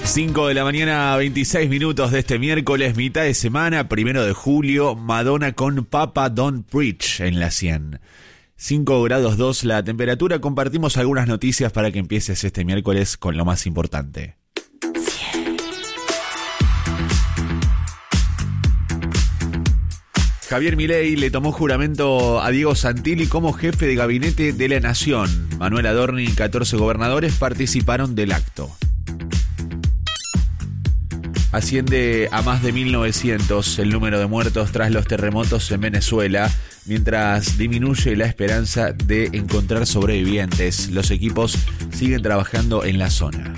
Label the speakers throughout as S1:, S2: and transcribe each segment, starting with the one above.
S1: 5 de la mañana, 26 minutos de este miércoles, mitad de semana, 1 de julio, Madonna con Papa Don't Preach en la 100. 5 grados 2 la temperatura. Compartimos algunas noticias para que empieces este miércoles con lo más importante. Javier Milei le tomó juramento a Diego Santilli como jefe de gabinete de la Nación. Manuel Adorni y 14 gobernadores participaron del acto. Asciende a más de 1.900 el número de muertos tras los terremotos en Venezuela, mientras disminuye la esperanza de encontrar sobrevivientes. Los equipos siguen trabajando en la zona.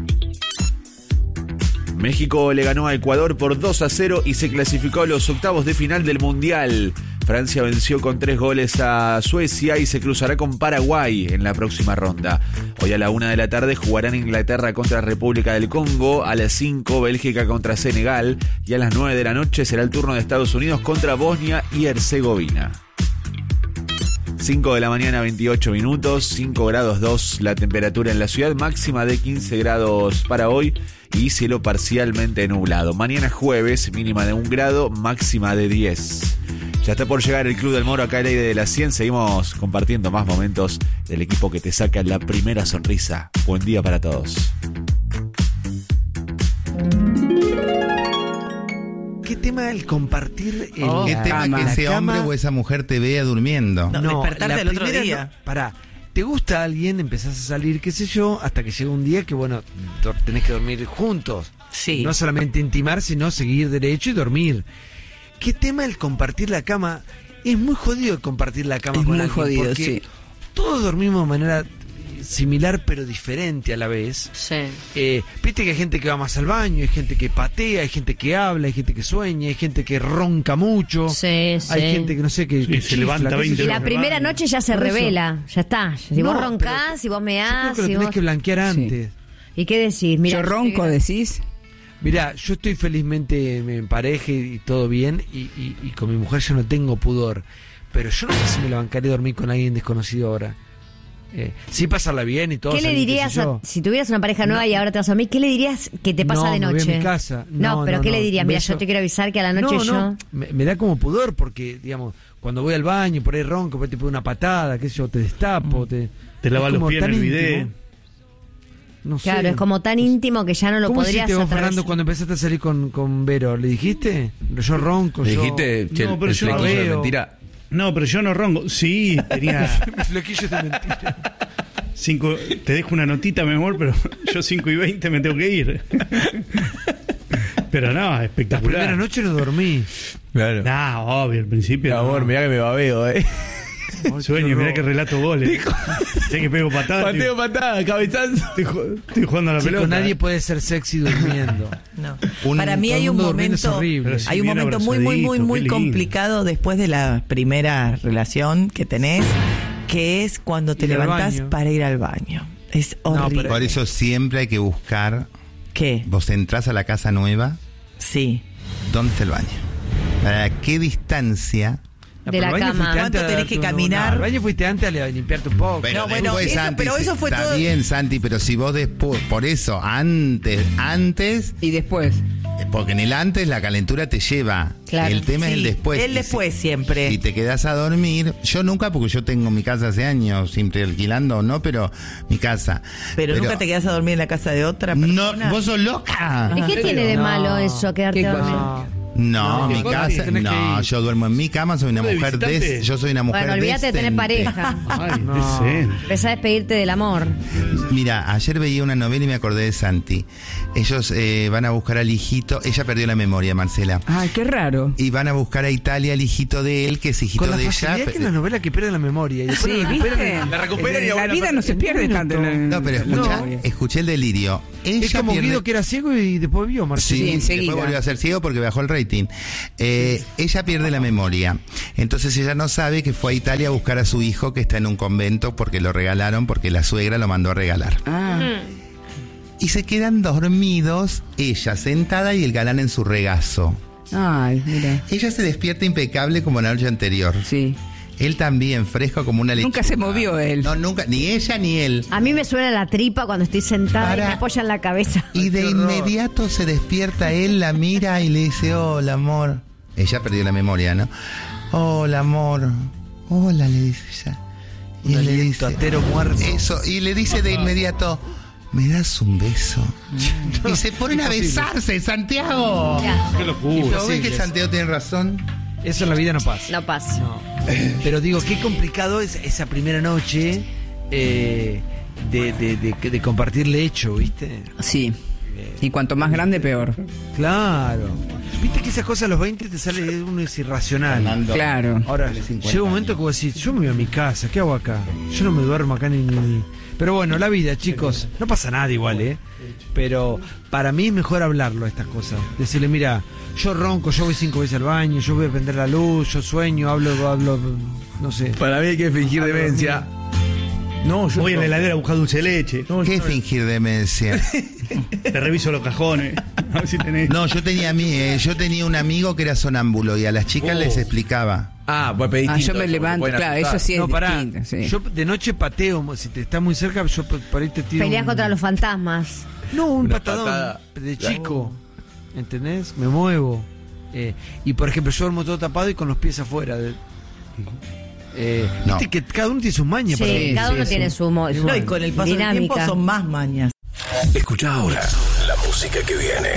S1: México le ganó a Ecuador por 2-0 y se clasificó a los octavos de final del Mundial. Francia venció con 3 goles a Suecia y se cruzará con Paraguay en la próxima ronda. Hoy a la 1 de la tarde jugarán Inglaterra contra República del Congo, a las 5 Bélgica contra Senegal y a las 9 de la noche será el turno de Estados Unidos contra Bosnia y Herzegovina. 5 de la mañana, 28 minutos, 5 grados 2 la temperatura en la ciudad, máxima de 15 grados para hoy y cielo parcialmente nublado. Mañana jueves, mínima de 1 grado, máxima de 10. Ya está por llegar el Club del Moro acá al aire de la 100. Seguimos compartiendo más momentos del equipo que te saca la primera sonrisa. Buen día para todos.
S2: ¿Qué tema el compartir el
S3: ¿Qué tema que ese hombre o esa mujer te vea durmiendo?
S2: No,
S4: despertarte el otro día.
S2: Pará, te gusta alguien, empezás a salir, qué sé yo, hasta que llega un día que, bueno, tenés que dormir juntos.
S4: Sí.
S2: No solamente intimar, sino seguir derecho y dormir. ¿Qué tema el compartir la cama? Es muy jodido el compartir la cama
S4: Es
S2: con
S4: muy
S2: alguien,
S4: jodido,
S2: porque
S4: sí.
S2: todos dormimos de manera similar pero diferente a la vez.
S4: Sí.
S2: Viste que hay gente que va más al baño, hay gente que patea, hay gente que habla, hay gente que sueña, hay gente que ronca mucho.
S5: Sí.
S2: Hay gente que no sé, que
S6: se levanta 20
S5: Y la primera noche ya se
S2: Por eso.
S5: revela, ya está. Si
S2: No,
S5: vos roncás,
S2: pero
S5: si vos
S2: Yo
S5: meás,
S2: creo que lo
S5: si
S2: tenés
S5: vos...
S2: que blanquear antes.
S5: ¿Y qué decís? Mira,
S4: Yo ronco, decís.
S2: Mirá, yo estoy felizmente en pareja y todo bien, y con mi mujer yo no tengo pudor. Pero yo no sé si me la bancaré dormir con alguien desconocido ahora. Sí, pasarla bien y todo.
S5: ¿qué le
S2: salir,
S5: dirías
S2: qué sé yo.
S5: si tuvieras una pareja nueva y ahora te vas a dormir? ¿Qué le dirías que te pasa
S2: No,
S5: de
S2: me voy a
S5: noche?
S2: mi casa.
S5: No, pero ¿qué le dirías? Mira, yo te quiero avisar que a la noche yo...
S2: Me da como pudor porque, digamos, cuando voy al baño, por ahí ronco, por ahí te pongo una patada, qué sé yo, te destapo,
S6: Te
S2: es
S6: lavas los
S2: como
S6: pies en
S2: tan
S6: el bidet.
S2: íntimo. No sé.
S5: Claro, es como tan íntimo que ya no lo
S2: ¿Cómo
S5: podrías
S2: hiciste vos,
S5: atravesar.
S2: Fernando, cuando empezaste a salir con Vero? ¿Le dijiste? Yo ronco,
S7: ¿Le
S2: yo...
S7: dijiste che,
S6: No, pero
S7: el
S6: yo no
S7: flequillo de
S2: veo.
S7: mentira?
S6: No, pero yo no ronco. Sí, tenía
S2: Mi flequillo de mentira.
S6: 5. Te dejo una notita, mi amor, pero yo 5:20 me tengo que ir. Pero no,
S2: La
S6: espectacular.
S2: primera noche no dormí.
S7: Claro.
S6: No, obvio, al principio.
S7: Mi amor, mirá que me babeo,
S6: Sueño, mirá que relato goles. Sé que pego patadas.
S7: Pateo patada, cabezazo.
S6: Estoy jugando a la
S2: Chicos,
S6: pelota.
S2: nadie puede ser sexy durmiendo.
S4: No.
S2: Un-
S4: Para mí
S2: todo
S4: hay
S2: el
S4: un
S2: mundo durmiendo es
S4: momento,
S2: horrible.
S6: Pero sí,
S4: hay un
S6: bien
S4: momento muy
S6: abrazadito, qué lindo.
S4: complicado después de la primera relación que tenés, que es cuando te
S2: Ir al
S4: levantás
S2: baño.
S4: para ir al baño. Es
S2: No,
S4: horrible.
S2: pero-
S3: Por eso siempre hay que buscar.
S4: ¿Qué?
S3: Vos entrás a la casa nueva,
S4: Sí.
S3: ¿dónde está el baño? ¿Para qué distancia?
S5: De
S2: pero
S5: la
S2: al baño
S5: cama.
S2: fuiste
S4: ¿Cuánto
S2: antes
S4: tenés
S2: de
S4: que
S2: darte
S4: caminar?
S2: al baño fuiste antes a limpiarte un poco.
S3: Pero
S4: No, bueno,
S3: después,
S4: eso-
S3: Santi,
S4: pero eso fue
S3: está
S4: todo-
S3: bien, Santi, pero si vos después, por eso, antes,
S8: Y después.
S3: porque en el antes la calentura te lleva.
S5: Claro.
S3: El tema es el
S4: Sí,
S3: después.
S4: el
S3: Y
S4: después siempre.
S3: Si te quedás a dormir, yo nunca, porque yo tengo mi casa hace años, siempre alquilando, no, pero mi casa.
S4: Pero nunca te quedás a dormir en la casa de otra
S3: No,
S4: persona.
S3: vos sos loca.
S5: ¿Y qué tiene de
S2: No.
S5: malo eso, quedarte
S8: ¿Qué
S5: a dormir?
S8: cosa?
S3: No, mi
S2: vos
S3: casa,
S2: tenés que
S3: no,
S2: ir.
S3: yo duermo en mi cama, soy una
S6: ¿De
S3: mujer
S6: visitante?
S3: yo soy una mujer
S5: Bueno, olvídate de tener
S3: decente.
S5: pareja.
S6: Ay,
S2: No.
S6: decente.
S5: Empezá a despedirte del amor.
S3: Mira, ayer veía una novela y me acordé de Santi. Ellos van a buscar al hijito, ella perdió la memoria, Marcela.
S8: Ay, qué raro.
S3: Y van a buscar a Italia al hijito de él, que es hijito
S2: Con la
S3: de
S2: facilidad
S3: ella.
S2: que en la novela que pierde la memoria. Y después
S8: Sí,
S2: la recuperan
S8: ¿viste?
S2: en-
S7: La recuperan y
S8: La
S7: ahora
S8: vida no se pierde tanto.
S3: No, pero escucha,
S8: No.
S3: escuché el delirio. Ella
S2: Es como
S3: pierde-
S2: Guido que era ciego y después vio, Marcelo.
S3: Sí,
S8: enseguida.
S3: después volvió a ser ciego porque bajó el rating. Ella pierde la memoria. Entonces ella no sabe que fue a Italia a buscar a su hijo que está en un convento porque lo regalaron, porque la suegra lo mandó a regalar.
S8: Ah,
S3: Y se quedan dormidos, ella sentada y el galán en su regazo.
S8: ay, mira.
S3: Ella se despierta impecable como la noche anterior.
S8: Sí.
S3: Él también, fresco como una lechuga.
S8: Nunca se movió él.
S3: No, nunca, ni ella ni él.
S5: A mí me suena la tripa cuando estoy sentada y me apoyan la cabeza.
S3: Y de inmediato se despierta él, la mira y le dice, hola, amor. Ella perdió la memoria, ¿no? Hola, amor. Hola, le dice ella. Y él le dice,
S2: atero muerto.
S3: Eso, y le dice de inmediato, ¿me das un beso? Y se ponen a besarse, Santiago.
S5: Ya.
S6: Qué locura.
S3: ¿Y vos ves
S2: Imposible
S3: que
S2: eso.
S3: Santiago tiene razón?
S2: Eso en la vida no pasa.
S5: No pasa.
S2: No. Pero digo, qué complicado es esa primera noche de compartir lecho, ¿viste?
S8: Sí. Y cuanto más grande, peor.
S2: Claro. Viste que esas cosas a los 20 te sale uno es irracional.
S3: Fernando.
S8: Claro.
S2: Ahora, llega un momento que vos decís, yo me voy a mi casa, ¿qué hago acá? Yo no me duermo acá ni. Pero bueno, la vida, chicos, no pasa nada igual, ¿eh? Pero para mí es mejor hablarlo, estas cosas. Decirle, mira, yo ronco, yo voy 5 veces al baño, yo voy a prender la luz, yo sueño, hablo, no sé.
S7: Para mí hay que fingir demencia.
S6: No, yo voy a la heladera a buscar dulce de leche. No,
S3: ¿Qué
S6: yo
S3: fingir demencia?
S6: te reviso los cajones. A ver si tenés.
S3: No, yo tenía un amigo que era sonámbulo y a las chicas les explicaba.
S7: Ah, pues pedí
S8: Yo me levanto, claro, eso sí es
S2: No, pará,
S8: distinto. Sí.
S2: yo de noche pateo, si te estás muy cerca, yo por ahí te tiro.
S5: Peleas contra los fantasmas.
S2: No, un
S7: Una
S2: patadón
S7: patada.
S2: de chico, ¿entendés? Me muevo. Y por ejemplo, yo duermo todo tapado y con los pies afuera.
S3: No.
S2: Viste que cada uno tiene sus mañas.
S5: Sí,
S2: para
S5: cada uno tiene su
S4: No, y con el paso del tiempo son más mañas.
S9: Escucha ahora la música que viene.